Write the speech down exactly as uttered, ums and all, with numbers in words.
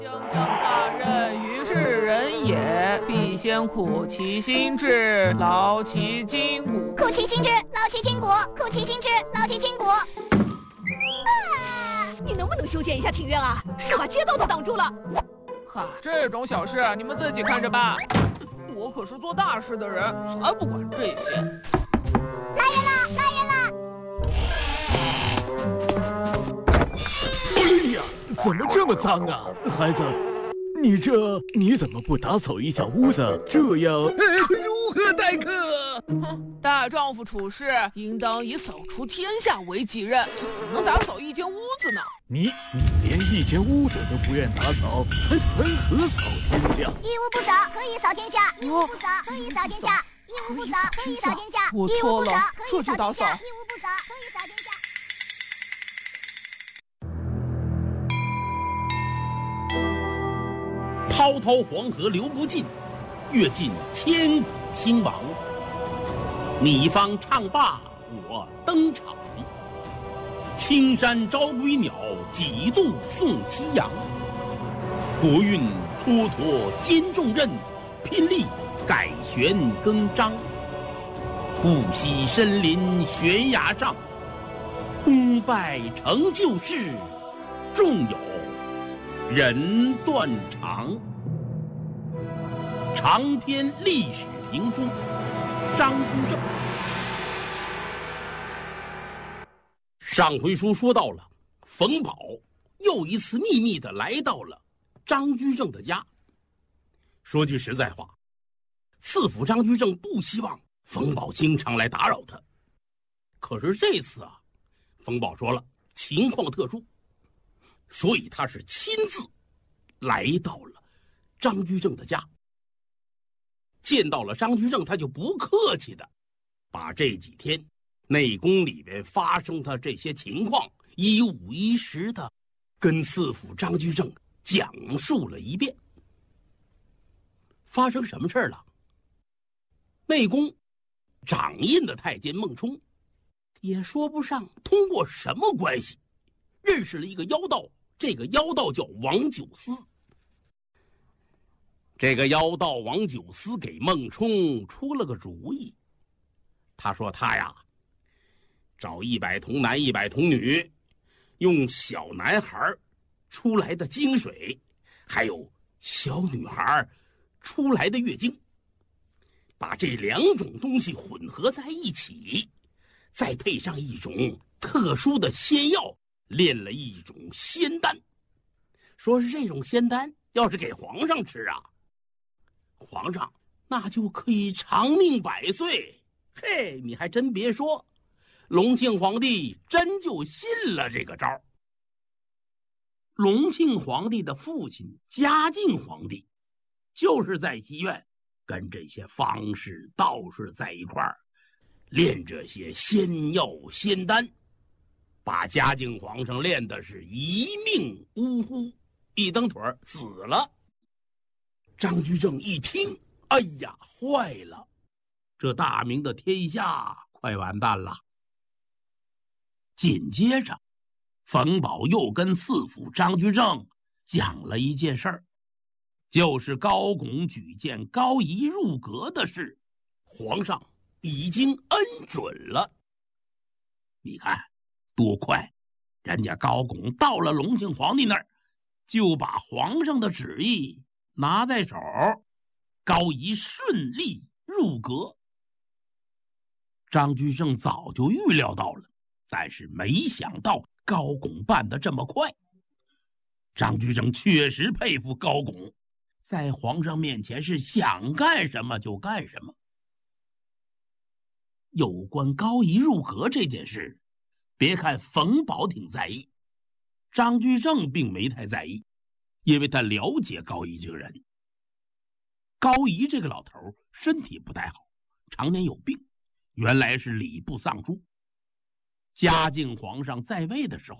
将将大任于是人也，必先苦其心志，劳其筋骨。 苦其心志，劳其筋骨，苦其心志，劳其筋骨。啊！ 你能不能修建一下庭院啊？是把街道都挡住了。 哈，这种小事你们自己看着办。我可是做大事的人，才不管这些。 来人了，来人了！ 哎呀，怎么这么脏啊，孩子？你这你怎么不打扫一下屋子？这样， 哎，如何待客？ 哼，大丈夫处事应当以扫除天下为己任，怎么能打扫一间屋子呢？ 你你连一间屋子都不愿打扫，还谈何扫天下？ 一屋不扫，何以扫天下？一屋不扫，何以扫天下？一屋不扫，何以扫天下？ 我错了，这就打扫。 一屋不扫，何以扫天下？ 滔滔黄河流不尽，阅尽千古兴亡。你方唱罢我登场，青山招归鸟，几度送夕阳。国运蹉跎兼重任，拼力改弦更张。不惜身临悬崖上，功败成就事，终有人断肠。长篇历史评书，张居正。上回书说到了，冯保又一次秘密地来到了张居正的家。说句实在话，赐府张居正不希望冯保经常来打扰他。可是这次啊，冯保说了情况特殊，所以他是亲自来到了张居正的家。见到了张居正，他就不客气的把这几天内宫里边发生的这些情况一五一十的跟赐府张居正讲述了一遍。发生什么事了？内宫掌印的太监孟冲也说不上通过什么关系认识了一个妖道，这个妖道叫王九思。这个妖道王九思给孟冲出了个主意，他说他呀找一百童男一百童女，用小男孩出来的精水，还有小女孩出来的月经，把这两种东西混合在一起，再配上一种特殊的仙药，炼了一种仙丹。说是这种仙丹要是给皇上吃啊，皇上那就可以长命百岁。嘿，你还真别说，隆庆皇帝真就信了这个招。隆庆皇帝的父亲嘉靖皇帝就是在西院跟这些方士道士在一块儿炼这些仙药仙丹，把嘉靖皇上炼的是一命呜呼，一蹬腿死了。张居正一听，哎呀，坏了，这大明的天下快完蛋了。紧接着冯保又跟赐府张居正讲了一件事儿，就是高拱举荐高仪入阁的事，皇上已经恩准了。你看多快，人家高拱到了隆庆皇帝那儿，就把皇上的旨意拿在手，高仪顺利入阁。张居正早就预料到了，但是没想到高拱办得这么快。张居正确实佩服高拱，在皇上面前是想干什么就干什么。有关高仪入阁这件事，别看冯保挺在意，张居正并没太在意，因为他了解高仪这个人。高仪这个老头身体不太好，常年有病，原来是礼部尚书。嘉靖皇上在位的时候，